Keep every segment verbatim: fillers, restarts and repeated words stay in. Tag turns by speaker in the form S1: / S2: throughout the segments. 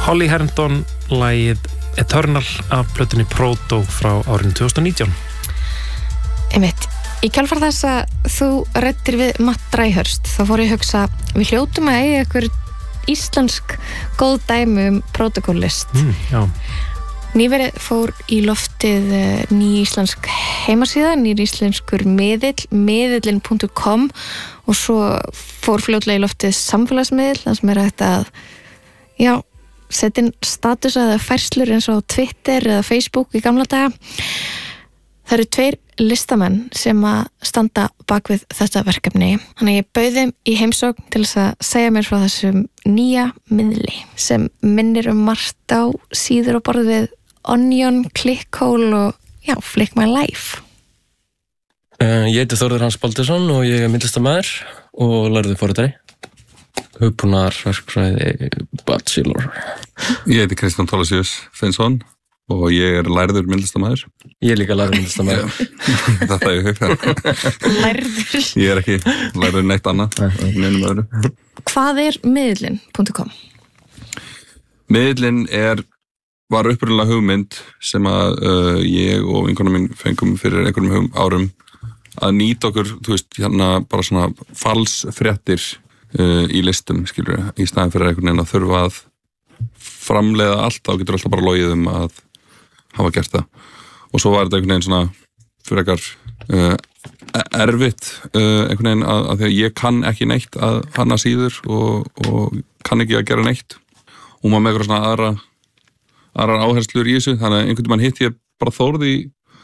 S1: Holly Herndon, lagið Eternal af plötunni Proto frá árinu tvö þúsund og nítján.
S2: Einmitt, í kjálfar þess að þú ræddir við Matt Dryhurst, þá fór ég að hugsa, við hljótum að eiga einhver íslensk góð dæmi um protokollist.
S1: Mm, já.
S2: Nýverið fór í loftið ný íslensk heimasíða, nýr íslenskur miðill, miðillin punktur com og svo fór fljótlega í loftið samfélagsmiðill, það sem er hægt að, já, setja inn status eða færslur eins og Twitter eða Facebook í gamla daga. Það eru tveir listamenn sem að standa bak við þetta verkefni. Þannig ég bauð þeim í heimsókn til þess að segja mér frá þessum nýja miðli sem minnir um margt á síður og borð við Onion, Clickhole og já, Flick My Life.
S3: Uh, ég heiti Þórður Hans Baldursson og ég er myndlistarmaður og lærði forritari. Hugbúnaðar verkfræði bachelor.
S4: Ég heiti Kristján Thorlacius Finnsson og ég er lærður myndlistarmaður.
S3: Ég er líka lærður myndlistarmaður.
S4: Þetta er hug.
S2: Lærður.
S4: Ég er ekki lærður neitt annað. Neinum öðru.
S2: Hvað er miðillin punktur com?
S4: Miðillin er var upprunalega hugmynd sem að uh, ég og vinkonum mín fengum fyrir einhverjum hugum árum að nýta okkur, þú veist, hérna bara svona falsfréttir uh, í listum, skilur við, í staðin fyrir einhvern veginn að þurfa að framleiða allt, þá getur alltaf bara logið um að hafa gert það. Og svo var þetta einhvern veginn svona fyrir ekkar uh, erfitt uh, einhvern veginn að, að því að ég kann ekki neitt að hanna síður og, og kann ekki að gera neitt og maður með eitthvað svona aðra aðrar áherslur í þessu, þannig að einhvern veginn hitt ég bara Þórð í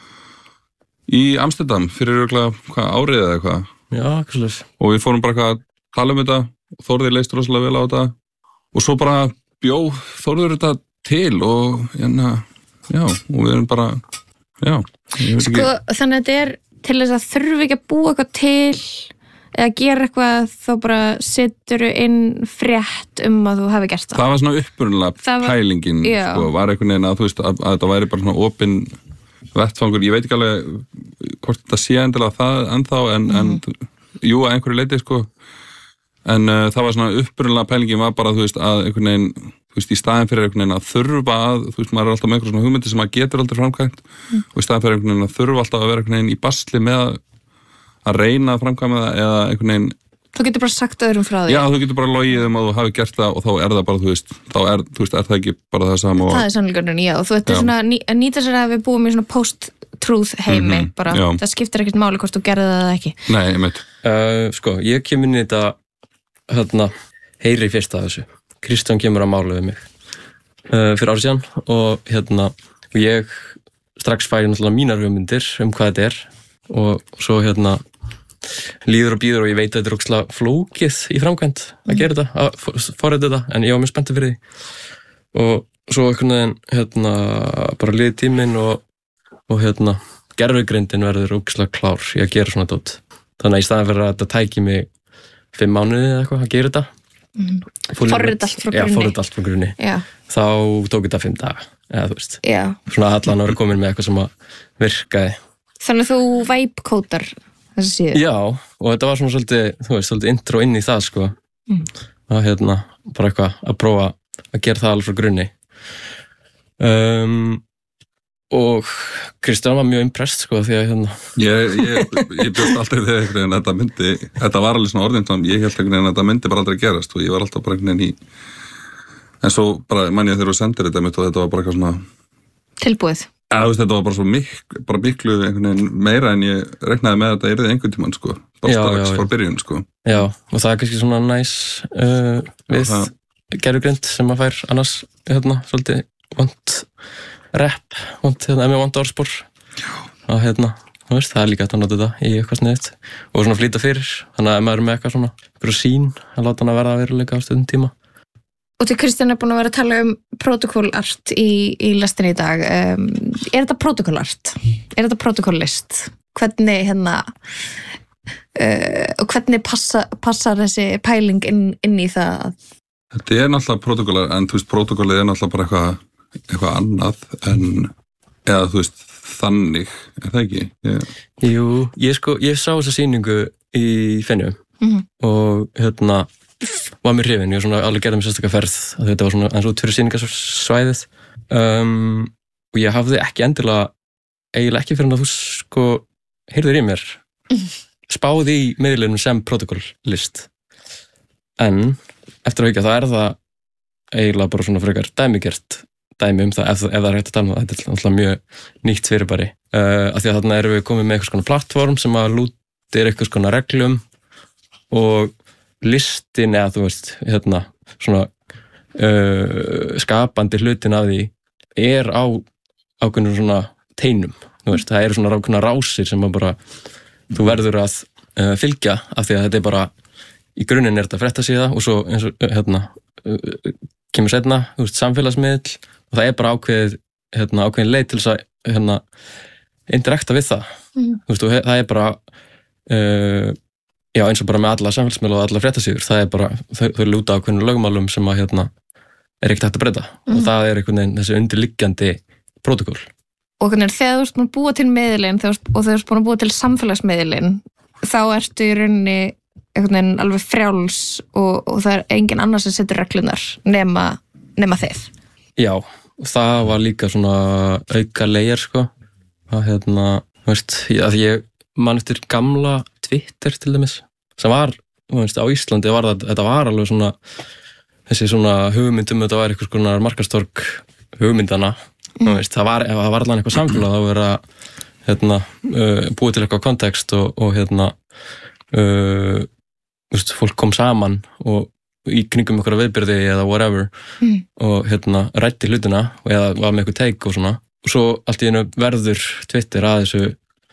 S4: í Amsterdam fyrir örugglega hvað árið eða eitthvað.
S3: Já, eitthvað slags.
S4: Og við fórum bara eitthvað að tala um þetta og Þórði leist rosalega vel á þetta og svo bara bjó Þórður þetta til og hérna, já, og við erum bara já.
S2: Sko, ekki... þannig að þetta er til þess að þurfi ekki að búa eitthvað til eða gera eitthvað, þá bara seturðu inn frétt um að þú hafi gert það.
S4: Það var svona upprunalega
S2: var...
S4: pælingin,
S2: já.
S4: sko, var einhvern veginn að þú veist að, að þetta væri bara svona opin vettfangur, ég veit ekki alveg hvort þetta sé endilega það ennþá en, mm. en jú, að einhverju leiti, sko en uh, það var svona upprunalega pælingin var bara, þú veist, að einhvern veginn þú veist, í staðin fyrir einhvern veginn að þurfa að þú veist, maður er alltaf með einhver svona hugmyndi sem maður getur aldrei framkvæmt mm. og í staðin fyrir einhvern veginn að þurfa alltaf að vera einhvern veginn í basli með að að reyna að framkvæma það eða einhvern veginn
S2: þú getur bara sagt öðrum frá því
S4: já, þú getur bara logið um að þú hafi gert það og þá er það bara, þú veist, þá er, þú veist, er það ekki bara það sama og...
S2: það er sannleikurinn, já, og þú veit svona ný, að nýta sér að við búum í svona post-truth heimi mm -hmm, bara, já. Það skiptir ekkert máli hvort þú gerði það eða ekki
S4: nei, ég meit
S3: uh, sko, ég kem inn í þetta hérna, heyri fyrst að þessu Kristján kemur að mála við mig uh, fyrir árið síðan og hérna, og ég strax færi náttúrulega mínar hugmyndir um hvað þetta er og svo hérna líður og býður og ég veit að þetta er ógeðslega flókið í framkvæmd að gera þetta, að forrita þetta, en ég var mjög spenntur fyrir því og svo einhvern veginn hérna bara liði tíminn og, og hérna gervigreindin verður ógeðslega klár í að gera svona dót. Þannig að í staðan fyrir að þetta tæki mig fimm mánuði eða eitthvað að gera þetta
S2: mm. forrita allt frá grunni,
S3: já, forrita allt frá grunni.
S2: Já.
S3: Þá tók þetta fimm daga eða þú veist,
S2: já.
S3: Svona allan að vera komin með eitthvað sem að virkaði.
S2: Þannig að þú væpkótar þessi síðu?
S3: Já, og þetta var svona svolítið, þú veist, svolítið intro inn í það, sko. Mm. Að hérna, bara eitthvað að prófa að gera það alveg frá grunni. Um, og Kristján var mjög impressed, sko, því að hérna...
S4: Ég, ég, ég bjóst aldrei við einhvern veginn að þetta myndi, þetta var alveg svona orðin, ég held einhvern veginn að þetta myndi bara aldrei gerast og ég var alltaf bara einhvern veginn í... En svo bara, man ég þegar þú sendir þetta mitt og þetta var bara eitthvað svona...
S2: Tilbúið.
S4: Ja, þú veist, þetta var bara svo miklu, bara miklu einhvern veginn meira en ég reknaði með að þetta yrði einhvern tímann, sko. Bara
S3: já,
S4: strax
S3: já, já.
S4: frá byrjun, sko.
S3: Já, og það er kannski svona næs uh, við
S4: það...
S3: gervigreind sem að fær annars, hérna, svolítið vant rap, vant, hérna, emmi vant orðspor. Já. Og hérna, þú veist, það er líka hægt að nota þetta í eitthvað sniðut og svona flýta fyrir, þannig að ef maður er með eitthvað svona, eitthvað sín, að láta hann að verða að veruleika á stundum tíma.
S2: Og til Kristján er búin að vera að tala um protokollart í, í lestinni í dag. Um, er þetta protokollart? Er þetta protokollist? Hvernig hérna uh, og hvernig passa, passar þessi pæling inn, inn í það?
S4: Þetta er náttúrulega protokollar, en þú veist, protokollið er náttúrulega bara eitthvað, eitthvað annað en, eða þú veist, þannig, er það ekki? Ég...
S3: Jú, ég sko, ég sá þessa sýningu í Fenjum
S2: mm-hmm.
S3: og hérna var mér hrifinn, ég var svona alveg gerði mér sérstaklega ferð að þetta var svona eins og út fyrir sýningarsvæðið um, og ég hafði ekki endilega eiginlega ekki fyrir að þú sko heyrður í mér spáði í miðlunum sem protokollist en eftir að hugja þá er það eiginlega bara svona frekar dæmigert dæmi um það ef, ef það er hægt að tala um það þetta er alltaf mjög nýtt fyrirbæri uh, af því að þarna erum við komið með eitthvað svona plattform sem að lútir eitthvað svona reglum og listin eða þú veist hérna svona uh, skapandi hlutin af því er á ákveðnum svona teinum þú veist, það eru svona ákveðna rásir sem að bara þú verður að uh, fylgja af því að þetta er bara í grunninn er þetta fréttasíða og svo eins og hérna uh, kemur seinna, þú veist, samfélagsmiðl og það er bara ákveð hérna, ákveðin leið til þess að hérna interakta við það mm. þú veist, og það er bara uh, já, eins og bara með alla samfélagsmiðla og alla fréttasíður, það er bara, þau, þau lúta á hvernig lögmálum sem að hérna er ekkert hægt að breyta mm. og það er einhvern veginn þessi undirliggjandi prótokoll.
S2: Og hvernig þegar þú ert búin að búa til miðlinn og þegar þú ert búin að búa til samfélagsmiðlinn, þá ertu í rauninni einhvern veginn alveg frjáls og, og það er engin annar sem setur reglunar nema, nema þið.
S3: Já, það var líka svona auka leir, sko, að hérna, veist, að ég man eftir gamla Twitter til dæmis, sem var, veist, á Íslandi var það, þetta var alveg svona, þessi svona hugmyndum, þetta var eitthvað svona markastorg hugmyndana, mm. veist, það var, það var allan eitthvað samfélag, það var að, hérna, uh, búið til eitthvað kontekst og, og hérna, uh, veist, fólk kom saman og í kringum einhverja viðbyrði eða whatever mm. og hérna ræddi hlutina eða var með eitthvað take og svona og svo allt í einu verður Twitter að þessu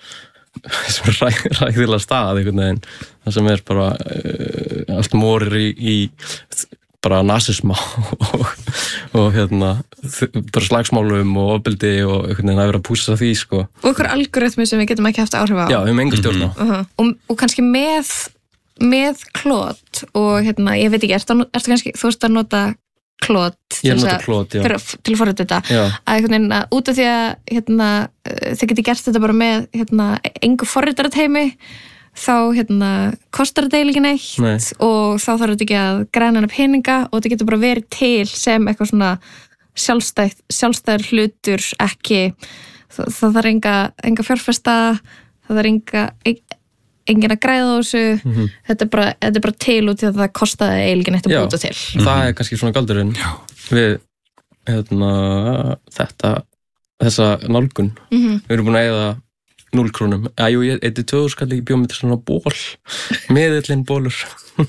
S3: þessum ræ, ræðilega stað einhvern veginn, það sem er bara uh, allt morir í, í bara nasisma og, og hérna bara slagsmálum og ofbeldi og einhvern veginn að vera að púsa því sko.
S2: Og einhver algoritmi sem við getum ekki haft áhrif á.
S3: Já, við hefum enga stjórn á.
S2: Mm-hmm. Uh-huh. og, og kannski með með klót og hérna, ég veit ekki, ertu, ertu kannski, þú veist að nota klót
S3: til, klót,
S2: fyrir, til að forrita þetta
S3: já.
S2: Að einhvern veginn að út af því að hérna, þið geti gert þetta bara með hérna, engu forritarateymi þá hérna, kostar þetta eiginlega neitt
S3: Nei.
S2: og þá þarf þetta ekki að græna hana peninga og þetta getur bara verið til sem eitthvað svona sjálfstæð, sjálfstæður hlutur ekki, það, það þarf enga, enga fjárfesta, það þarf enga enginn að græða á þessu mm-hmm. þetta, er bara, þetta er bara til út því að það kostaði eiginlega neitt að búta til.
S3: Mm-hmm. Það er kannski svona galdurinn við hérna, þetta þessa nálgun. Mm-hmm. Við erum búin að eyða núll krónum. Já, jú, ég eitthvað tvö þúsund kalli, ég bjóð með svona ból meðillinn bólur.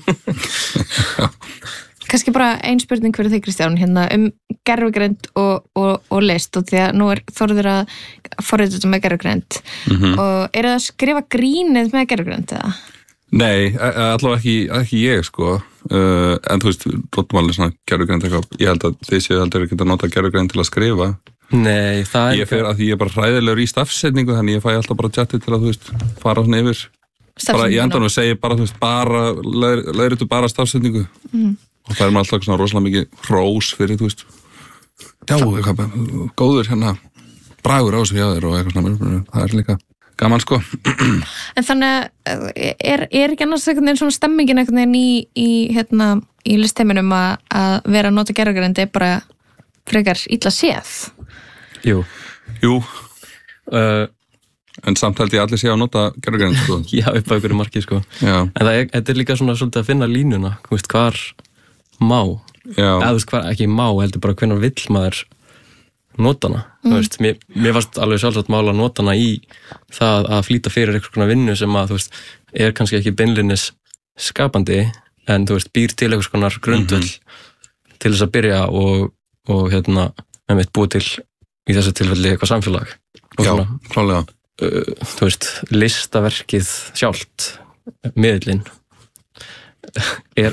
S2: Kannski bara ein spurning fyrir þig, Kristján, hérna um gervigreind og, og, og list og því að nú er Þórður að forrita þetta með gervigreind mm-hmm. og eru það að skrifa grínið með gervigreind eða?
S4: Nei, allavega ekki, ekki ég sko, uh, en þú veist, rótum alveg svona gervigreind eitthvað, ég held að þið séu aldrei ekki að nota gervigreind til að skrifa.
S3: Nei, það er...
S4: Ég fer að því ég er bara hræðilegur í stafsetningu, þannig ég fæ alltaf bara tjatti til að, þú veist, fara svona yfir. Bara í endanum segi bara, þú veist, bara, leiðir þú bara stafsetningu. Mm. Og það er maður alltaf svona rosalega mikið hrós fyrir, þú veist, já, eitthvað, góður hérna, bragur á þessu hjá þér og eitthvað svona, það er líka gaman, sko.
S2: En þannig, er, er ekki annars einhvern veginn svona stemmingin einhvern veginn í, í hérna, í listheiminum að, að vera að nota gervigreind er bara frekar illa séð?
S3: Jú.
S4: Jú.
S3: Uh,
S4: en samt held ég allir sé að nota gervigreind, sko.
S3: Já, upp á einhverju marki, sko.
S4: Já.
S3: En það er, þetta er líka svona svolítið að finna línuna, þú veist, hvar má, eða þú veist hvað ekki má heldur bara hvernig vill maður nota hana, mm. þú veist mér, mér varst alveg sjálfsagt mál að nota hana í það að flýta fyrir eitthvað svona vinnu sem að þú veist, er kannski ekki beinlinnis skapandi, en þú veist býr til eitthvað svona grundvöll mm-hmm. til þess að byrja og, og hérna, með mitt búið til í þessu tilfelli eitthvað samfélag og
S4: Já,
S3: svona,
S4: klálega
S3: uh, þú veist, listaverkið sjálft miðlinn er,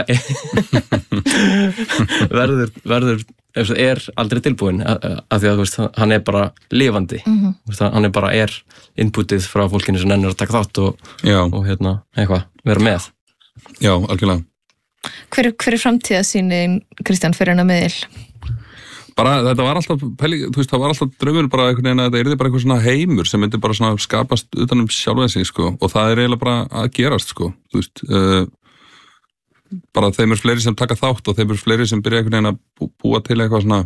S3: verður, verður er aldrei tilbúin af því að veist, hann er bara lifandi mm-hmm. veist, hann er bara er inputið frá fólkinu sem ennur að taka þátt og, og hérna, eitthvað, vera með
S4: Já, algjörlega
S2: Hver, hver er framtíðarsýnin, Kristján, fyrir hennar miðil?
S4: Bara, þetta var alltaf, þú veist, það var alltaf draumur bara einhvern veginn að þetta yrði bara eitthvað svona heimur sem myndi bara svona skapast utanum sjálfið sig, sko, og það er eiginlega bara að gerast, sko, þú veist, uh, bara þeim er fleiri sem taka þátt og þeim er fleiri sem byrja einhvern veginn að búa til eitthvað svona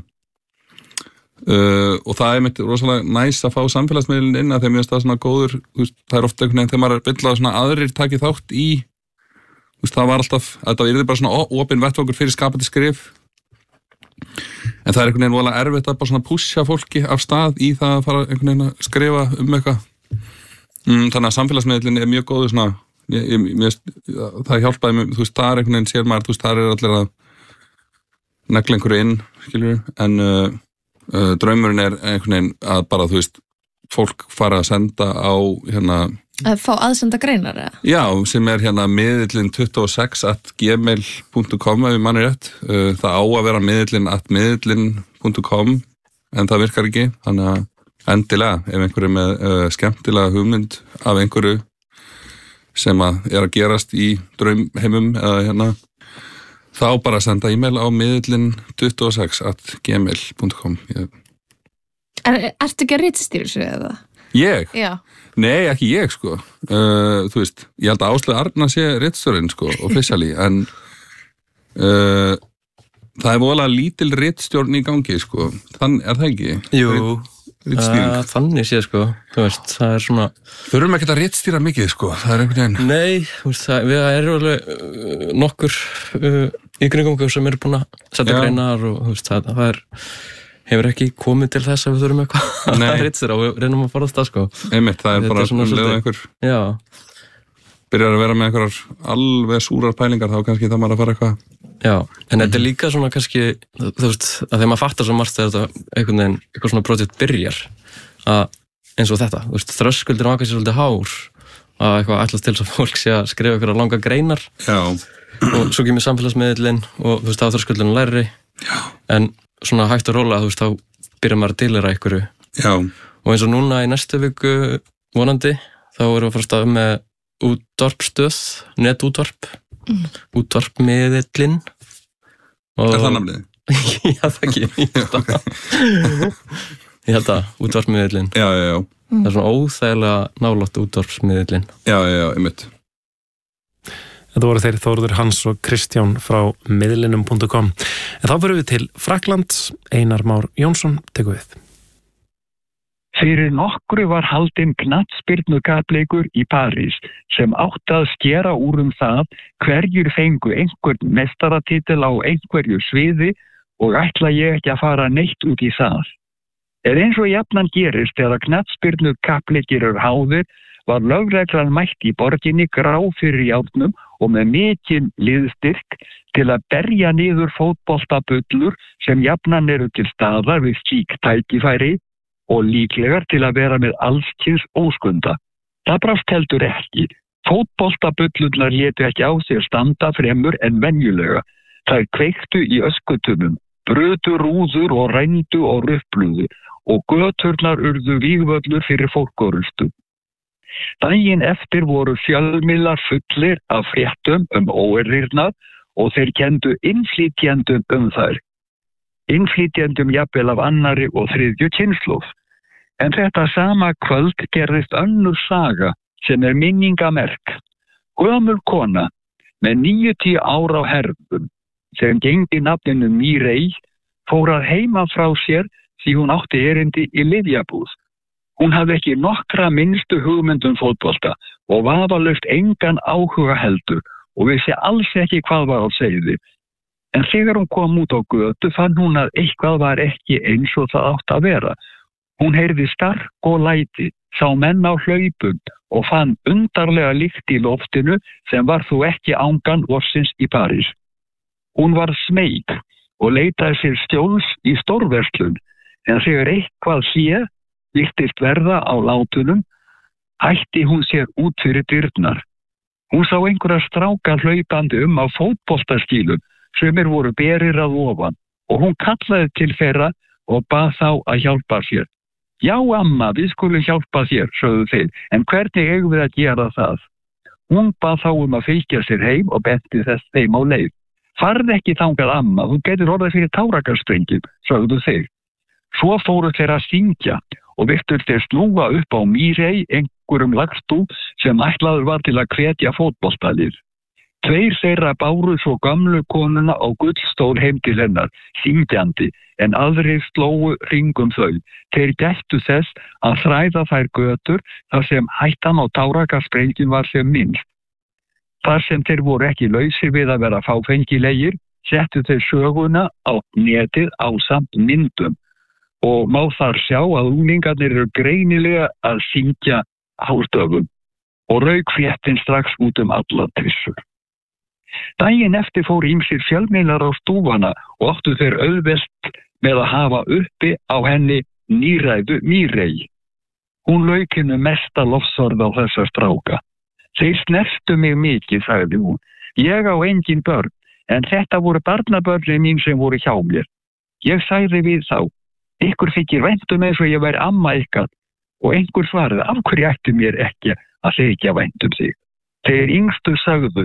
S4: uh, og það er mitt rosalega næs að fá samfélagsmiðlinn inn að þeim er það svona góður, veist, það er ofta einhvern veginn þegar maður er byllað svona aðrir taki þátt í, veist, það var alltaf þetta yrði bara svona opinn vettvangur fyrir skapandi skrif en það er einhvern veginn voðalega erfitt að bara svona pusha fólki af stað í það að fara einhvern veginn að skrifa um eitthvað mm, þannig að samfélagsmiðlinn er mjög góður svona Ég, ég, ég, það hjálpaði mig, þú veist, það er einhvern veginn sér maður, þú veist, það er allir að negla einhverju inn, skiljur en uh, uh, draumurinn er einhvern veginn að bara, þú veist fólk fara að senda á hérna
S2: að fá aðsenda greinar, eða?
S4: Já, sem er hérna miðillin tuttugu og sex at gmail punktur com ef ég manni rétt, uh, það á að vera miðillin at miðillin punktur com en það virkar ekki, þannig að endilega, ef einhverju með uh, skemmtilega hugmynd af einhverju sem að er að gerast í draumheimum eða hérna þá bara senda e-mail á miðillin tuttugu og sex at gmail punktur com ég...
S2: er, Ertu ekki að ritstýra þessu eða?
S4: Ég?
S2: Já.
S4: Nei, ekki ég sko uh, þú veist, ég held að Áslaug Arna sé ritstjórinn sko, officially en uh, það er voðalega lítil ritstjórn í gangi sko, þann er það ekki?
S3: Jú Uh, þannig sé sko, þú veist, það er svona
S4: þurfum ekki að ritstýra mikið sko, það er einhvern veginn
S3: Nei, þú veist, það, við erum alveg uh, nokkur uh, í kringum sem eru búin að setja greinar og þú veist, það, það er hefur ekki komið til þess að við þurfum eitthvað að ritstýra og við reynum að fara á það sko
S4: Einmitt, það er
S3: Þetta
S4: bara
S3: er svona
S4: um leið og
S3: svolítið-
S4: einhver
S3: Já,
S4: byrjar að vera með einhverjar alveg súrar pælingar þá kannski það maður að fara eitthvað
S3: já, en þetta er líka svona kannski, þú veist, að þegar maður fattar svo margt þegar þetta einhvern veginn, eitthvað svona projekt byrjar að eins og þetta, þú veist, þröskuldin á kannski svolítið hár að eitthvað ætlast til þess að fólk sé að skrifa eitthvað langa greinar
S4: Já,
S3: og svo kemur samfélagsmiðlinn og þú veist, þá er þröskuldin læri
S4: já,
S3: en svona hægt og rólega, þú veist, þá byrjar maður að deilera einhverju
S4: já,
S3: og eins og núna í næstu viku vonandi, þá erum við að fara að staða með útvarpstöð, netútvarp mm. útvarpmiðillinn og...
S4: er það namnið?
S3: Já, það ekki, ég held að ég held að útvarpsmiðillinn
S4: Já, já, já,
S3: það er svona óþægilega nálægt útvarpsmiðillinn
S4: já, já, já, einmitt
S1: Þetta voru þeir Þórður Hans og Kristján frá miðlinum punktur com en þá fyrir við til Frakklands Einar Már Jónsson tekur við
S5: Fyrir nokkru var haldinn knattspyrnukapleikur í París sem átti að skera úr um það hverjir fengu einhvern meistaratitil á einhverju sviði og ætla ég ekki að fara neitt út í það. Er eins og jafnan gerist þegar knattspyrnukapleikir eru háðir var lögreglan mætt í borginni grá fyrir járnum og með mikinn liðstyrk til að berja niður fótboltabullur sem jafnan eru til staðar við slík tækifæri og líklegar til að vera með allskyns óskunda. Það brást heldur ekki. Fótboltabullurnar létu ekki á sér standa fremur en venjulega. Þær kveiktu í öskutumum, brutu rúður og rændu og rupluðu og göturnar urðu vígvöllur fyrir fólkorustu. Daginn eftir voru fjölmiðlar fullir af fréttum um óeirðirnar og þeir kendu innflytjendum um þær. Innflytjendum jafnvel af annarri og þriðju kynslóð. En þetta sama kvöld gerðist önnur saga sem er minningamerk. Gömul kona með níutíu ára á herðum sem gengi nafninu Mireille fór að heima frá sér því hún átti erindi í lyfjabúð. Hún hafði ekki nokkra minnstu hugmyndum fótbolta og vafalaust engan áhuga heldur og vissi alls ekki hvað var á seyði. En þegar hún kom út á götu fann hún að eitthvað var ekki eins og það átt að vera. Hún heyrði stark og læti, sá menn á hlaupum og fann undarlega lykt í loftinu sem var þó ekki angan vorsins í París. Hún var smeyk og leitaði sér skjóls í stórverslun, en þegar eitthvað sé virtist verða á látunum, hætti hún sér út fyrir dyrnar. Hún sá einhverja stráka hlaupandi um á fótboltaskílum sem er voru berir að ofan og hún kallaði til þeirra og bað þá að hjálpa sér. Já, amma, við skulum hjálpa þér, sögðu þeir, en hvernig eigum við að gera það? Hún bað þá um að fylgja sér heim og benti þess þeim á leið. Farð ekki þangað, amma, þú getur orðað fyrir tárakarstrengjum, sögðu þeir. Svo fóru þeir að syngja og virtust þeir snúa upp á Mireille einhverjum lagstú sem ætlaður var til að hvetja fótboltalið. Tveir þeirra báru svo gömlu konuna á gullstól heim til hennar, syngjandi, en aðrir slóu hringum þau. Þeir gættu þess að þræða þær götur þar sem hættan á tárakasprengin var sem minnst. Þar sem þeir voru ekki lausir við að vera fáfengilegir, settu þeir söguna á netið ásamt myndum og má þar sjá að unglingarnir eru greinilega að syngja hástöfum og rauk fréttin strax út um alla trissur. Daginn eftir fór ýmsir fjölmiðlar á stúfana og áttu þeir auðvelt með að hafa uppi á henni nýræðu Mírey. Hún lauk hennu mesta lofsorð á þessa stráka. Þeir snertu mig mikið, sagði hún. Ég á engin börn, en þetta voru barnabörnin mín sem voru hjá mér. Ég sagði við þá, ykkur þykir væntum eins og ég væri amma ykkar, og einhver svaraði, af hverju ættu mér ekki að þykja væntum sig. Þeir yngstu sagðu,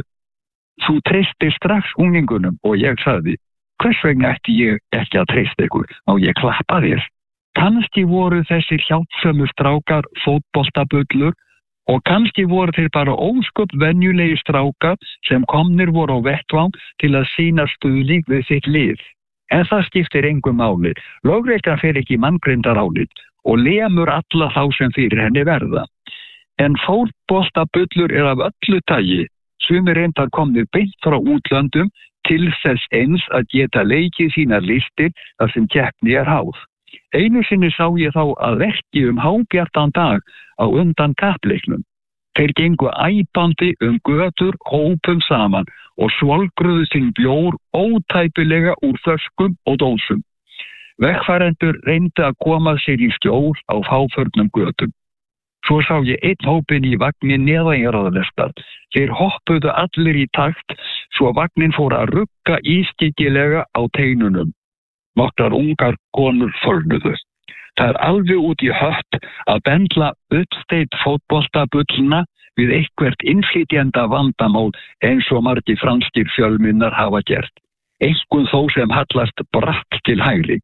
S5: þú treystir strax unglingunum og ég sagði, hvers vegna ætti ég ekki að treysta ykkur og ég klappa þér. Kannski voru þessir hjálpsömu strákar fótboltabullur og kannski voru þeir bara ósköp venjulegi strákar sem komnir voru á vettvang til að sýna stuðning við sitt lið. En það skiptir engu máli. Lögreglan fer ekki manngrindarálit og lemur alla þá sem fyrir henni verða. En fótboltabullur er af öllu tagi. Sumir reyndar komnir beint frá útlöndum til þess eins að geta leikið sínar listir þar sem keppni er háð. Einu sinni sá ég þá að verki um hábjartan dag á undan kappleiknum. Þeir gengu æpandi um götur hópum saman og svolgruðu sinn bjór ótæpilega úr þöskum og dósum. Vegfarendur reyndu að koma sér í skjól á fáförnum götum. Svo sá ég einn hópin í vagnin neðanjarðarlestar. Þeir hoppuðu allir í takt svo vagnin fór að rugga ískyggilega á teinunum. Nokkrar ungar konur fölnuðu. Það er alveg út í hött að bendla uppsteitt fótboltabullna við eitthvert innflytjenda vandamál eins og margir franskir fjölmiðlar hafa gert. Einkum þó sem hallast bratt til hægri.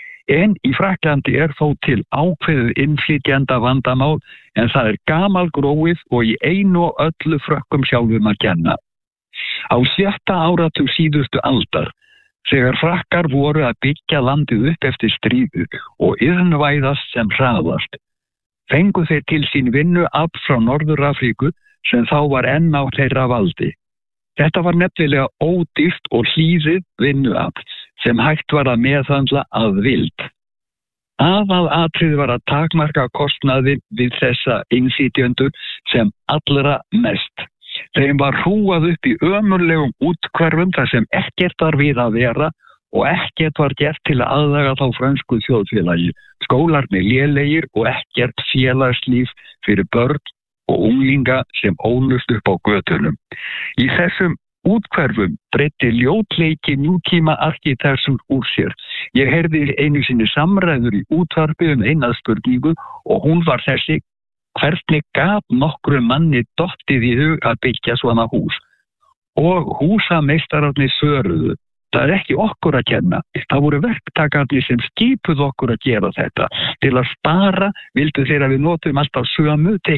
S5: En í Frakklandi er þó til ákveðið innflytjenda vandamál en það er gamalgróið og í einu og öllu frökkum sjálfum að kenna. Á sjötta áratug síðustu aldar, þegar Frakkar voru að byggja landið upp eftir stríðu og iðnvæðast sem hraðast, fengu þeir til sín vinnuafl frá Norður-Afríku sem þá var enn á þeirra valdi. Þetta var nefnilega ódýrt og hlýðið vinnuafl sem hægt var að meðhandla að vild. Aðalatriðið var að takmarka kostnaðinn við þessa innflytjendur sem allra mest. Þeim var hrúað upp í ömurlegum úthverfum þar sem ekkert var við að vera og ekkert var gert til að aðlaga þá frönsku þjóðfélagi. Skólarnir lélegir og ekkert félagslíf fyrir börn og unglinga sem ólust upp á götunum. Í þessum úthverfum breyti ljótleiki nútíma arkitektur úr sér. Ég heyrði einu sinni samræður í útvarpi um eina spurningu og hún var þessi: hvernig gat nokkru manni dottið í hug að byggja svona hús? Og húsameistararnir svöruðu: það er ekki okkur að kenna. Það voru verktakarnir sem skipuðu okkur að gera þetta. Til að spara vildu þeir að við notum alltaf sömu